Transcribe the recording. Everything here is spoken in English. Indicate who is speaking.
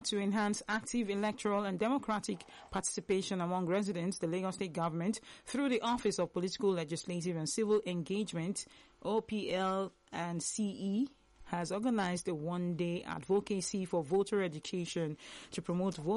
Speaker 1: To enhance active electoral and democratic participation among residents, the Lagos State Government, through the Office of Political, Legislative and Civil Engagement, OPL and CE, has organized a one-day advocacy for voter education to promote voter